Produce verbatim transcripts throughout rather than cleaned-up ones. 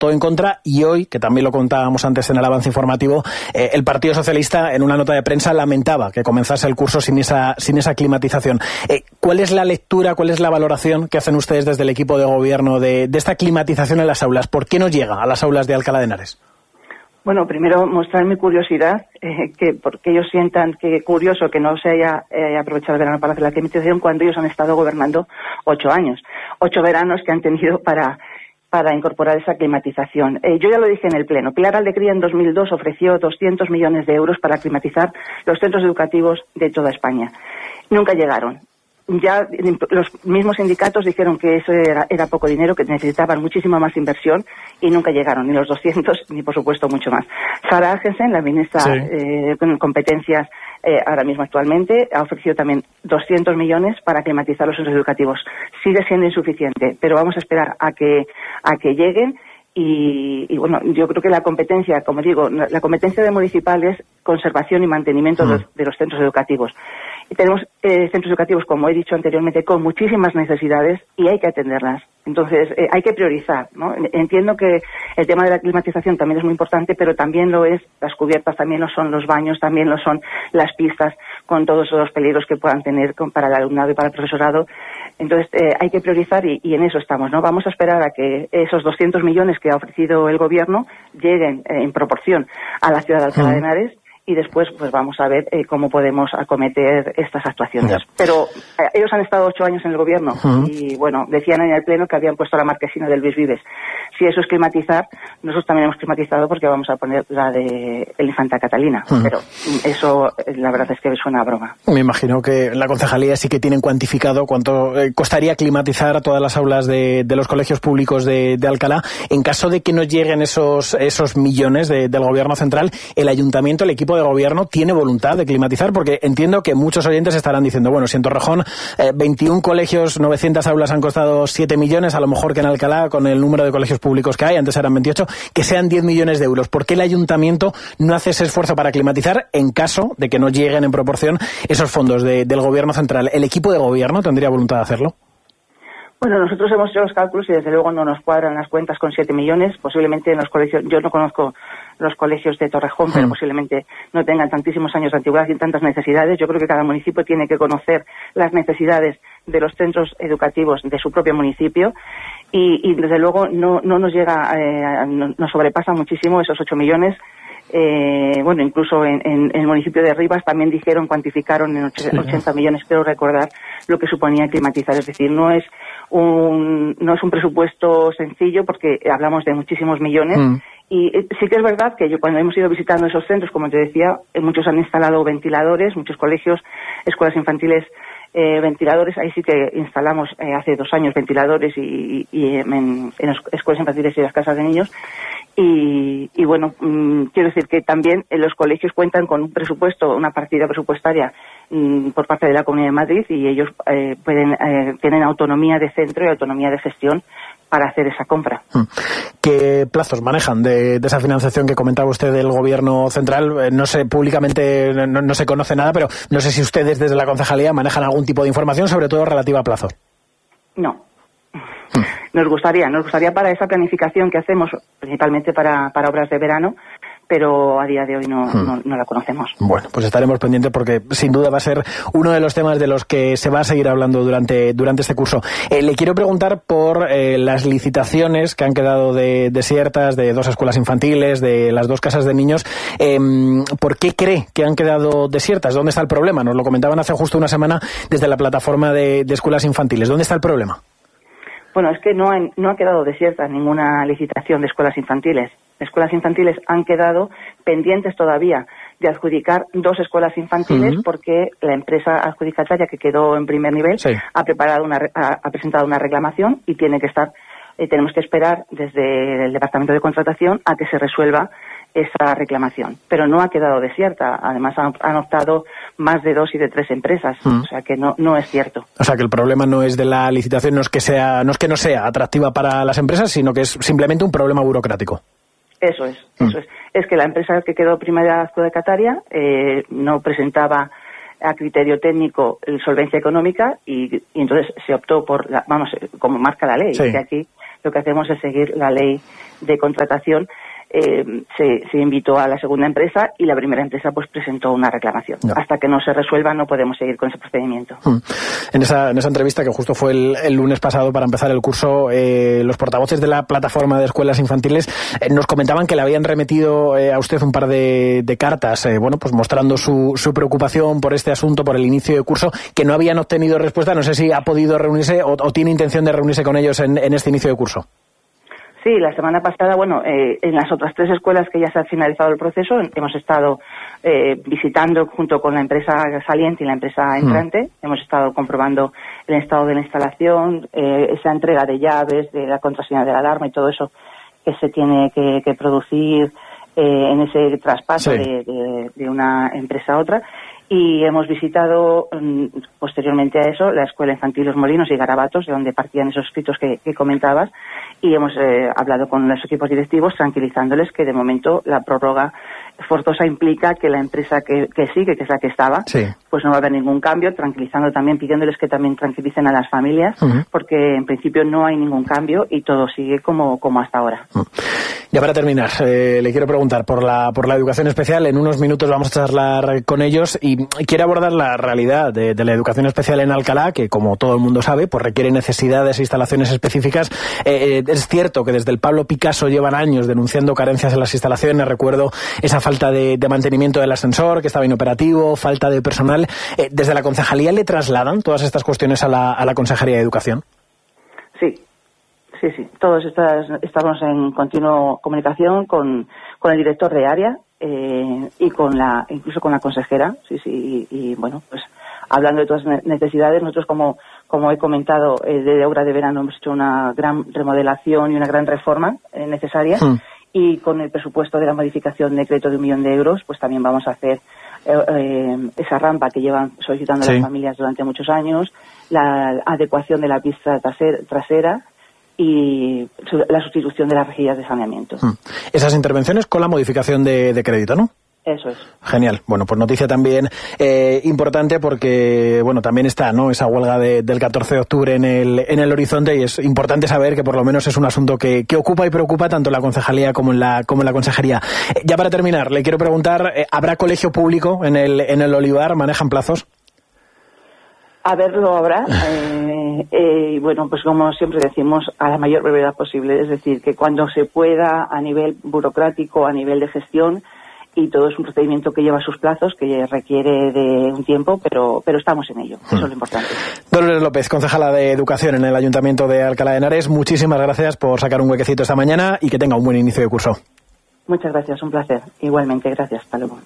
todo en contra, y hoy, que también lo contábamos antes en el avance informativo, eh, el Partido Socialista en una nota de prensa lamentaba que comenzase el curso sin esa, sin esa climatización. Eh, ¿Cuál es la lectura, cuál es la valoración que hacen ustedes desde el equipo de gobierno de, de esta climatización en las aulas? ¿Por qué no llega a las aulas de Alcalá de Henares? Bueno, primero mostrar mi curiosidad, eh, que porque ellos sientan que curioso que no se haya eh, aprovechado el verano para hacer la climatización cuando ellos han estado gobernando ocho años, ocho veranos que han tenido para para incorporar esa climatización. Eh, yo ya lo dije en el Pleno. Pilar Alegría en dos mil dos ofreció doscientos millones de euros para climatizar los centros educativos de toda España. Nunca llegaron. Ya los mismos sindicatos dijeron que eso era, era poco dinero, que necesitaban muchísima más inversión y nunca llegaron, ni los doscientos, ni por supuesto mucho más. Sara Agensen, la ministra sí. eh, con competencias eh, ahora mismo actualmente, ha ofrecido también doscientos millones para climatizar los centros educativos. Sigue siendo insuficiente, pero vamos a esperar a que, a que lleguen. Y, y bueno, yo creo que la competencia, como digo, la competencia de municipal es conservación y mantenimiento mm. de, los, de los centros educativos. Y tenemos eh, centros educativos, como he dicho anteriormente, con muchísimas necesidades y hay que atenderlas. Entonces, eh, hay que priorizar, ¿no? Entiendo que el tema de la climatización también es muy importante, pero también lo es las cubiertas, también lo son los baños, también lo son las pistas, con todos los peligros que puedan tener con, para el alumnado y para el profesorado. Entonces, eh, hay que priorizar y, y en eso estamos, ¿no? Vamos a esperar a que esos doscientos millones que ha ofrecido el Gobierno lleguen eh, en proporción a la ciudad de Alcalá de Henares. Y después, pues vamos a ver eh, cómo podemos acometer estas actuaciones. Yeah. Pero eh, ellos han estado ocho años en el gobierno uh-huh. y, bueno, decían en el Pleno que habían puesto la marquesina del Luis Vives. Si eso es climatizar, nosotros también hemos climatizado porque vamos a poner la de el Infanta Catalina. Uh-huh. Pero eso, la verdad es que suena a broma. Me imagino que la concejalía sí que tienen cuantificado cuánto eh, costaría climatizar todas las aulas de, de los colegios públicos de, de Alcalá. En caso de que no lleguen esos, esos millones de, del gobierno central, el ayuntamiento, el equipo de gobierno tiene voluntad de climatizar, porque entiendo que muchos oyentes estarán diciendo, bueno, si en Torrejón eh, veintiún colegios, novecientas aulas han costado siete millones, a lo mejor que en Alcalá, con el número de colegios públicos que hay, antes eran veintiocho, que sean diez millones de euros. ¿Por qué el ayuntamiento no hace ese esfuerzo para climatizar en caso de que no lleguen en proporción esos fondos de, del gobierno central? ¿El equipo de gobierno tendría voluntad de hacerlo? Bueno, nosotros hemos hecho los cálculos y desde luego no nos cuadran las cuentas con siete millones. Posiblemente en los colegios, yo no conozco los colegios de Torrejón, pero hmm. posiblemente no tengan tantísimos años de antigüedad y tantas necesidades. Yo creo que cada municipio tiene que conocer las necesidades de los centros educativos de su propio municipio y, y desde luego no, no nos llega, eh, no, nos sobrepasa muchísimo esos ocho millones. Eh, bueno, incluso en, en, en el municipio de Rivas también dijeron, cuantificaron en ochenta millones, creo recordar, lo que suponía climatizar. Es decir, no es un, no es un presupuesto sencillo porque hablamos de muchísimos millones. Mm. Y sí que es verdad que yo cuando hemos ido visitando esos centros, como te decía, muchos han instalado ventiladores, muchos colegios, escuelas infantiles, eh, ventiladores. Ahí sí que instalamos eh, hace dos años ventiladores y, y, y en, en escuelas infantiles y las casas de niños. Y, y bueno, mmm, quiero decir que también en los colegios cuentan con un presupuesto, una partida presupuestaria mmm, por parte de la Comunidad de Madrid y ellos eh, pueden eh, tienen autonomía de centro y autonomía de gestión para hacer esa compra. ¿Qué plazos manejan de, de esa financiación que comentaba usted del Gobierno central? No sé, públicamente no, no se conoce nada, pero no sé si ustedes desde la concejalía manejan algún tipo de información, sobre todo relativa a plazo. No. Nos gustaría, nos gustaría para esa planificación que hacemos, principalmente para, para obras de verano, pero a día de hoy no, hmm. no, no la conocemos. Bueno, pues estaremos pendientes porque sin duda va a ser uno de los temas de los que se va a seguir hablando durante, durante este curso. Eh, le quiero preguntar por eh, las licitaciones que han quedado de, desiertas de dos escuelas infantiles, de las dos casas de niños. Eh, ¿Por qué cree que han quedado desiertas? ¿Dónde está el problema? Nos lo comentaban hace justo una semana desde la plataforma de, de escuelas infantiles. ¿Dónde está el problema? Bueno, es que no, hay, no ha quedado desierta ninguna licitación de escuelas infantiles. Escuelas infantiles han quedado pendientes todavía de adjudicar dos escuelas infantiles uh-huh. porque la empresa adjudicataria que quedó en primer nivel sí. ha preparado una ha, ha presentado una reclamación y tiene que estar eh, tenemos que esperar desde el departamento de contratación a que se resuelva esa reclamación, pero no ha quedado desierta. Además han, han optado más de dos y de tres empresas, mm. o sea que no no es cierto. O sea que el problema no es de la licitación, no es que sea no es que no sea atractiva para las empresas, sino que es simplemente un problema burocrático. Eso es, mm. eso es. Es que la empresa que quedó primera adjudicataria eh, no presentaba a criterio técnico solvencia económica y, y entonces se optó por, la, vamos, como marca la ley, sí. que aquí lo que hacemos es seguir la ley de contratación. Eh, se, se invitó a la segunda empresa y la primera empresa pues presentó una reclamación. No. Hasta que no se resuelva no podemos seguir con ese procedimiento. Hmm. En esa, en esa entrevista que justo fue el, el lunes pasado para empezar el curso, eh, los portavoces de la plataforma de escuelas infantiles eh, nos comentaban que le habían remitido eh, a usted un par de, de cartas, eh, bueno, pues mostrando su, su preocupación por este asunto, por el inicio de curso, que no habían obtenido respuesta. No sé si ha podido reunirse o, o tiene intención de reunirse con ellos en, en este inicio de curso. Sí, la semana pasada, bueno, eh, en las otras tres escuelas que ya se ha finalizado el proceso, hemos estado eh, visitando junto con la empresa saliente y la empresa entrante, mm. hemos estado comprobando el estado de la instalación, eh, esa entrega de llaves, de la contraseña de la alarma y todo eso que se tiene que, que producir eh, en ese traspaso sí. de, de, de una empresa a otra. Y hemos visitado, um, posteriormente a eso, la Escuela Infantil Los Molinos y Garabatos, de donde partían esos escritos que, que comentabas, y hemos eh, hablado con los equipos directivos, tranquilizándoles que de momento la prórroga forzosa implica que la empresa que, que sigue, que es la que estaba, sí. pues no va a haber ningún cambio, tranquilizando también, pidiéndoles que también tranquilicen a las familias, uh-huh. porque en principio no hay ningún cambio y todo sigue como, como hasta ahora. Uh-huh. Ya para terminar, eh, le quiero preguntar por la por la educación especial. En unos minutos vamos a charlar con ellos y quiero abordar la realidad de, de la educación especial en Alcalá, que como todo el mundo sabe, pues requiere necesidades e instalaciones específicas. Eh, es cierto que desde el Pablo Picasso llevan años denunciando carencias en las instalaciones. Recuerdo esa falta de, de mantenimiento del ascensor, que estaba inoperativo, falta de personal. Eh, ¿Desde la concejalía le trasladan todas estas cuestiones a la, a la Consejería de Educación? Sí. Sí, sí, todos estas, estamos en continua comunicación con, con el director de área eh, y con la, incluso con la consejera, sí, sí, y, y bueno, pues hablando de todas las necesidades, nosotros como, como he comentado, eh, de obra de verano hemos hecho una gran remodelación y una gran reforma eh, necesaria hmm. y con el presupuesto de la modificación de decreto de un millón de euros, pues también vamos a hacer eh, eh, esa rampa que llevan solicitando sí. las familias durante muchos años, la adecuación de la pista trasera, trasera y la sustitución de las rejillas de saneamiento. Hmm. Esas intervenciones con la modificación de, de crédito, ¿no? Eso es. Genial. Bueno, pues noticia también eh, importante porque, bueno, también está, ¿no?, esa huelga de, del catorce de octubre en el, en el horizonte y es importante saber que por lo menos es un asunto que, que ocupa y preocupa tanto en la concejalía como en la, como en la consejería. Eh, ya para terminar, le quiero preguntar, eh, ¿habrá colegio público en el, en el Olivar? ¿Manejan plazos? A verlo habrá, eh, eh, bueno, pues como siempre decimos, a la mayor brevedad posible, es decir, que cuando se pueda a nivel burocrático, a nivel de gestión, y todo es un procedimiento que lleva sus plazos, que requiere de un tiempo, pero pero estamos en ello, eso hmm. es lo importante. Dolores López, concejala de Educación en el Ayuntamiento de Alcalá de Henares, muchísimas gracias por sacar un huequecito esta mañana y que tenga un buen inicio de curso. Muchas gracias, un placer. Igualmente, gracias, hasta luego.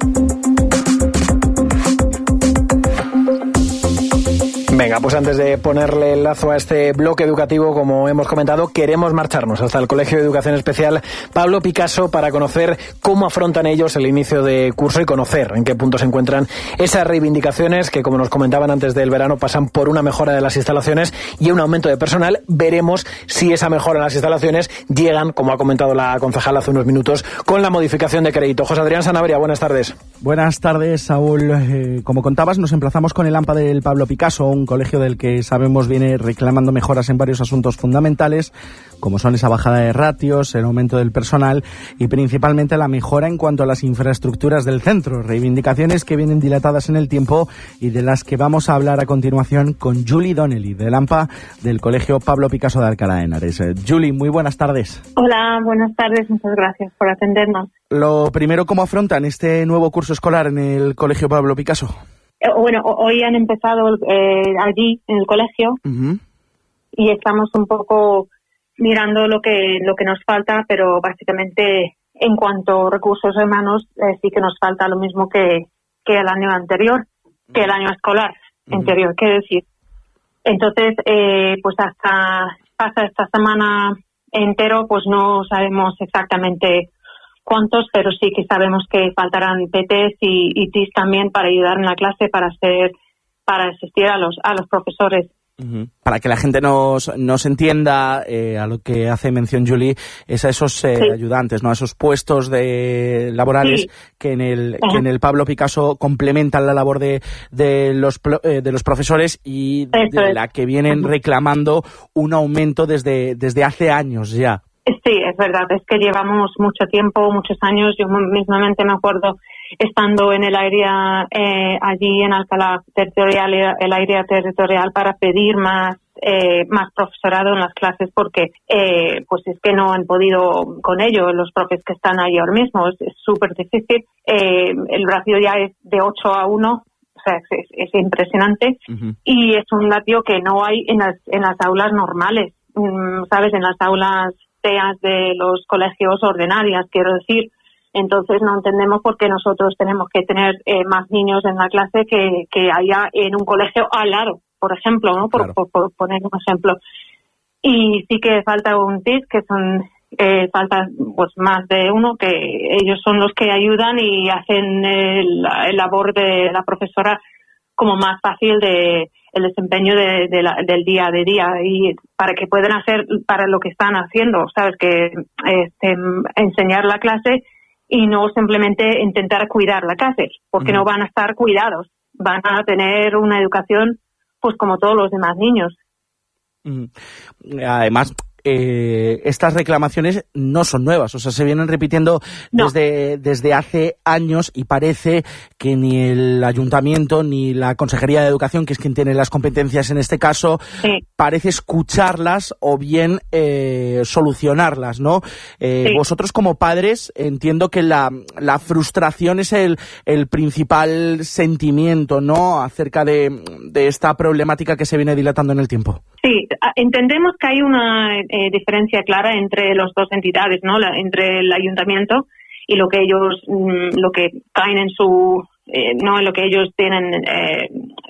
Venga, pues antes de ponerle el lazo a este bloque educativo, como hemos comentado, queremos marcharnos hasta el Colegio de Educación Especial Pablo Picasso para conocer cómo afrontan ellos el inicio de curso y conocer en qué punto se encuentran esas reivindicaciones que, como nos comentaban antes del verano, pasan por una mejora de las instalaciones y un aumento de personal. Veremos si esa mejora en las instalaciones llegan, como ha comentado la concejala hace unos minutos, con la modificación de crédito. José Adrián Sanabria, buenas tardes. Buenas tardes, Saúl. Eh, como contabas, nos emplazamos con el AMPA del Pablo Picasso, un colegio del que sabemos viene reclamando mejoras en varios asuntos fundamentales, como son esa bajada de ratios, el aumento del personal y principalmente la mejora en cuanto a las infraestructuras del centro, reivindicaciones que vienen dilatadas en el tiempo y de las que vamos a hablar a continuación con Julie Donnelly, del AMPA del Colegio Pablo Picasso de Alcalá de Henares. Eh, Julie, muy buenas tardes. Hola, buenas tardes, muchas gracias por atendernos. Lo primero, ¿cómo afrontan este nuevo curso escolar en el Colegio Pablo Picasso? Bueno, hoy han empezado eh, allí en el colegio uh-huh. y estamos un poco mirando lo que lo que nos falta, pero básicamente en cuanto a recursos humanos eh, sí que nos falta lo mismo que, que el año anterior, que el año escolar uh-huh. anterior, quiero decir. Entonces, eh, pues hasta pasa esta semana entero, pues no sabemos exactamente cuántos, pero sí que sabemos que faltarán P Ts y, y T I S también para ayudar en la clase, para hacer, para asistir a los a los profesores. Uh-huh. Para que la gente nos, nos entienda, eh, a lo que hace mención Julie, es a esos eh, sí. ayudantes, ¿no? A esos puestos de laborales sí. que en el uh-huh. que en el Pablo Picasso complementan la labor de, de los eh, de los profesores y Eso de es. la que vienen uh-huh. reclamando un aumento desde desde hace años ya. Sí, es verdad, es que llevamos mucho tiempo, muchos años. Yo mismamente me acuerdo estando en el área, eh, allí en Alcalá territorial, el área territorial, para pedir más eh, más profesorado en las clases, porque eh, pues es que no han podido con ello los profes que están ahí ahora mismo. Es súper difícil. Eh, el ratio ya es de ocho a uno, o sea, es, es, es impresionante. Uh-huh. Y es un ratio que no hay en las, en las aulas normales, ¿sabes? En las aulas de los colegios ordinarias, quiero decir. Entonces no entendemos por qué nosotros tenemos que tener eh, más niños en la clase que, que haya en un colegio al lado, por ejemplo, ¿no? Por, claro. por, por poner un ejemplo. Y sí que falta un T I S, que son eh, falta pues más de uno, que ellos son los que ayudan y hacen el, el labor de la profesora como más fácil de el desempeño de, de la, del día de día, y para que puedan hacer para lo que están haciendo, sabes, que este, enseñar la clase y no simplemente intentar cuidar la clase, porque uh-huh. no van a estar cuidados, van a tener una educación pues como todos los demás niños. Uh-huh. Además, Eh, estas reclamaciones no son nuevas, o sea, se vienen repitiendo no. desde, desde hace años, y parece que ni el ayuntamiento ni la Consejería de Educación, que es quien tiene las competencias en este caso, sí. parece escucharlas o bien eh, solucionarlas, ¿no? Eh, sí. Vosotros como padres, entiendo que la, la frustración es el, el principal sentimiento, ¿no?, acerca de, de esta problemática que se viene dilatando en el tiempo. Sí, entendemos que hay una eh, diferencia clara entre las dos entidades, ¿no? La, entre el ayuntamiento y lo que ellos, mm, lo que caen en su, eh, no, en lo que ellos tienen eh,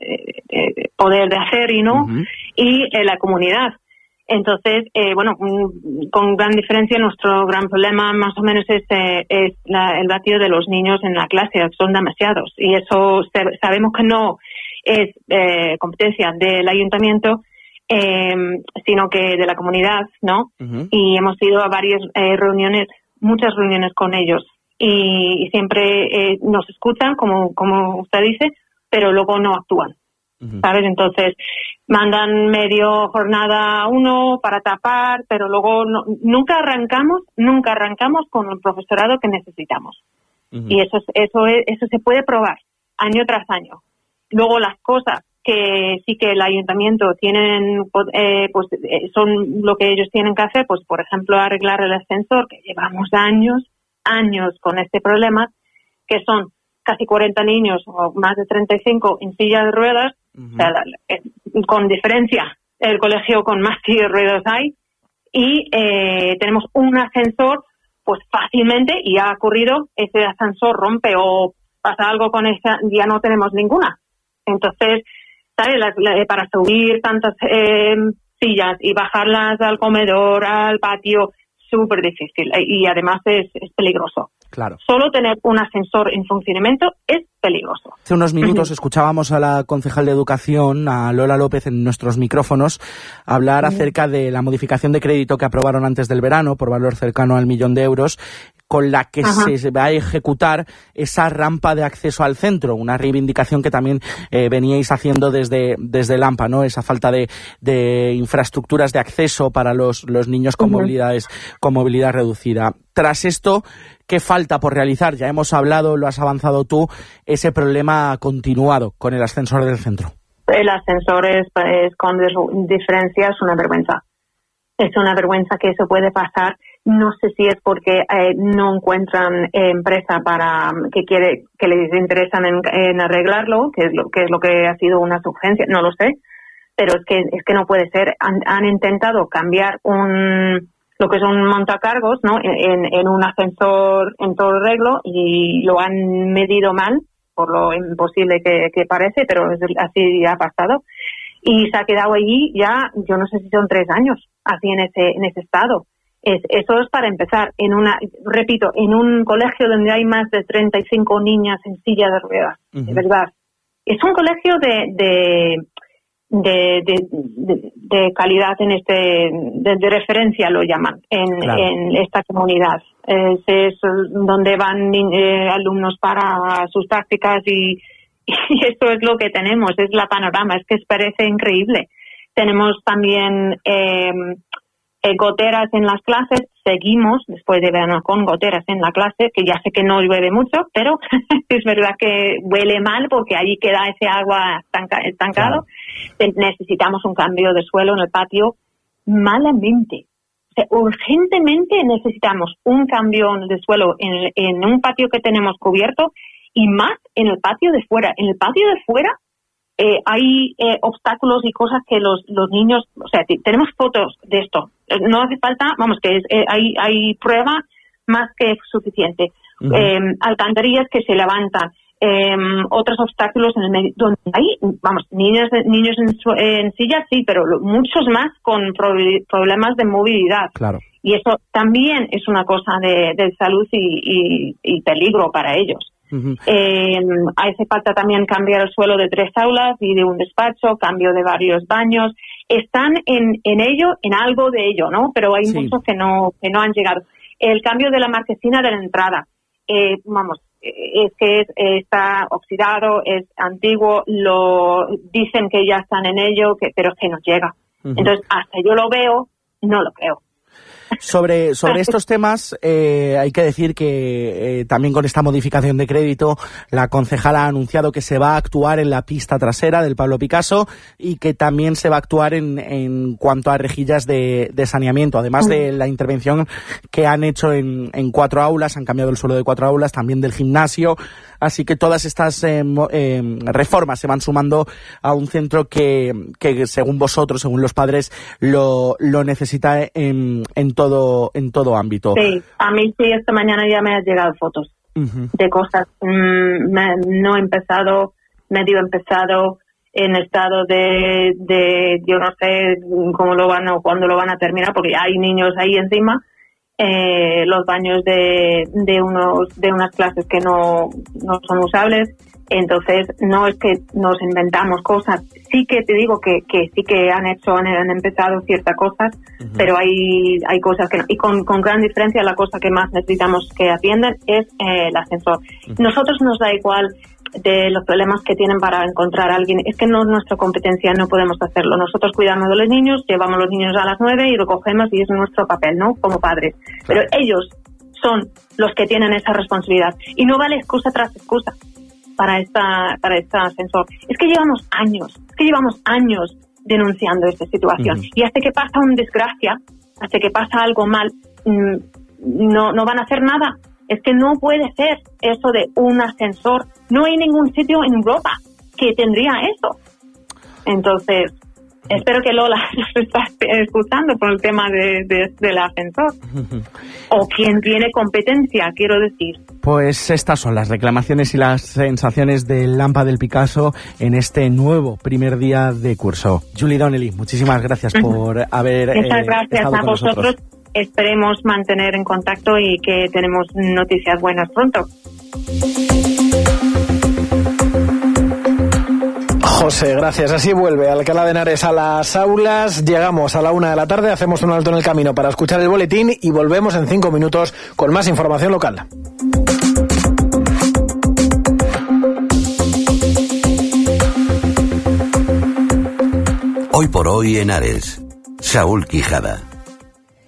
eh, poder de hacer y no, uh-huh. y eh, la comunidad. Entonces, eh, bueno, mm, con gran diferencia, nuestro gran problema más o menos es, eh, es la, el ratio de los niños en la clase, son demasiados, y eso se, sabemos que no es eh, competencia del ayuntamiento, Eh, sino que de la comunidad, ¿no? Uh-huh. Y hemos ido a varias eh, reuniones, muchas reuniones con ellos, y, y siempre eh, nos escuchan, como como usted dice, pero luego no actúan, uh-huh. ¿sabes? Entonces mandan medio jornada a uno para tapar, pero luego no, nunca arrancamos, nunca arrancamos con el profesorado que necesitamos. Uh-huh. Y eso eso es, eso se puede probar año tras año. Luego las cosas que sí que el ayuntamiento tienen, eh, pues eh, son lo que ellos tienen que hacer, pues por ejemplo arreglar el ascensor, que llevamos años, años con este problema, que son casi cuarenta niños o más de treinta y cinco en silla de ruedas, uh-huh. o sea, eh, con diferencia el colegio con más sillas de ruedas hay, y eh, tenemos un ascensor, pues fácilmente, y ha ocurrido, ese ascensor rompe o pasa algo con esa, ya no tenemos ninguna. Entonces, ¿sabes? La, la, para subir tantas eh, sillas y bajarlas al comedor, al patio, súper difícil, y además es, es peligroso. Claro. Solo tener un ascensor en funcionamiento es peligroso. Hace unos minutos uh-huh. escuchábamos a la concejal de Educación, a Lola López, en nuestros micrófonos, hablar uh-huh. acerca de la modificación de crédito que aprobaron antes del verano, por valor cercano al millón de euros, con la que Ajá. se va a ejecutar esa rampa de acceso al centro, una reivindicación que también eh, veníais haciendo desde, desde el AMPA, ¿no? Esa falta de, de infraestructuras de acceso para los, los niños con, uh-huh. movilidades, con movilidad reducida. Tras esto, ¿qué falta por realizar? Ya hemos hablado, lo has avanzado tú, ese problema continuado con el ascensor del centro. El ascensor es, es con diferencia, es una vergüenza. Es una vergüenza que eso puede pasar. No sé si es porque eh, no encuentran eh, empresa para que quiere que les interesan en, en arreglarlo, que es lo que es lo que ha sido una urgencia, no lo sé, pero es que es que no puede ser. Han, han intentado cambiar un lo que es un montacargos, ¿no? En, en un ascensor en todo reglo, y lo han medido mal, por lo imposible que, que parece, pero es, así ha pasado. Y se ha quedado allí ya, yo no sé si son tres años, así en ese en ese estado. Es, eso es para empezar. En una, repito, en un colegio donde hay más de treinta y cinco niñas en silla de ruedas, uh-huh. de verdad. Es un colegio de, de de, de, de, de calidad en este, de, de referencia lo llaman, en, claro. en esta comunidad. Es, es donde van eh, alumnos para sus prácticas y, y esto es lo que tenemos, es la panorama, es que parece increíble. Tenemos también eh, eh, goteras en las clases, seguimos después de verano con goteras en la clase, que ya sé que no llueve mucho, pero es verdad que huele mal porque allí queda ese agua estanca, estancado. Claro. Necesitamos un cambio de suelo en el patio malamente. O sea, urgentemente necesitamos un cambio de suelo en, en un patio que tenemos cubierto y más en el patio de fuera. En el patio de fuera eh, hay eh, obstáculos y cosas que los, los niños, o sea, t- tenemos fotos de esto. No hace falta, vamos, que es, eh, hay, hay prueba más que suficiente. Uh-huh. Eh, alcantarillas que se levantan, eh, otros obstáculos en el medio, donde hay, vamos, niños, niños en, su, en sillas, sí, pero muchos más con pro- problemas de movilidad. Claro. Y eso también es una cosa de, de salud y, y, y peligro para ellos. Uh-huh. Eh, hace falta también cambiar el suelo de tres aulas y de un despacho, cambio de varios baños. Están en, en ello, en algo de ello, ¿no? Pero hay sí. muchos que no, que no han llegado. El cambio de la marquesina de la entrada, eh, vamos, es que es, está oxidado, es antiguo, lo dicen que ya están en ello, que, pero es que no llega. Uh-huh. Entonces, hasta yo lo veo, no lo creo. Sobre, sobre estos temas, eh, hay que decir que eh, también con esta modificación de crédito, la concejala ha anunciado que se va a actuar en la pista trasera del Pablo Picasso y que también se va a actuar en, en cuanto a rejillas de, de saneamiento, además de la intervención que han hecho en, en cuatro aulas, han cambiado el suelo de cuatro aulas, también del gimnasio. Así que todas estas eh, eh, reformas se van sumando a un centro que, que según vosotros, según los padres, lo, lo necesita en, en todo en todo ámbito. Sí, a mí sí, esta mañana ya me han llegado fotos uh-huh. de cosas. Mm, me, no he empezado, medio empezado, en estado de, de, yo no sé cómo lo van o cuándo lo van a terminar, porque hay niños ahí encima. Eh, los baños de, de unos de unas clases que no, no son usables, entonces no es que nos inventamos cosas, sí que te digo que, que sí que han hecho, han, han empezado ciertas cosas, uh-huh. pero hay hay cosas que no, y con, con gran diferencia la cosa que más necesitamos que atiendan es eh, el ascensor. Uh-huh. Nosotros nos da igual de los problemas que tienen para encontrar a alguien, es que no es nuestra competencia, no podemos hacerlo. Nosotros cuidamos de los niños, llevamos a los niños a las nueve y recogemos y es nuestro papel, ¿no? Como padres. Pero ellos son los que tienen esa responsabilidad y no vale excusa tras excusa para esta para este ascensor. Es que llevamos años, es que llevamos años denunciando esta situación uh-huh. y hasta que pasa una desgracia, hasta que pasa algo mal, mmm, no no van a hacer nada. Es que no puede ser eso de un ascensor. No hay ningún sitio en Europa que tendría eso. Entonces, espero que Lola nos esté escuchando por el tema de, de, del ascensor. O quien tiene competencia, quiero decir. Pues estas son las reclamaciones y las sensaciones del AMPA del Picasso en este nuevo primer día de curso. Julie Donnelly, muchísimas gracias por haber Muchas eh, gracias estado a con vosotros. nosotros. Esperemos mantener en contacto y que tenemos noticias buenas pronto. José, gracias. Así vuelve Alcalá de Henares a las aulas. Llegamos a la una de la tarde, hacemos un alto en el camino para escuchar el boletín y volvemos en cinco minutos con más información local. Hoy por hoy Henares. Saúl Quijada.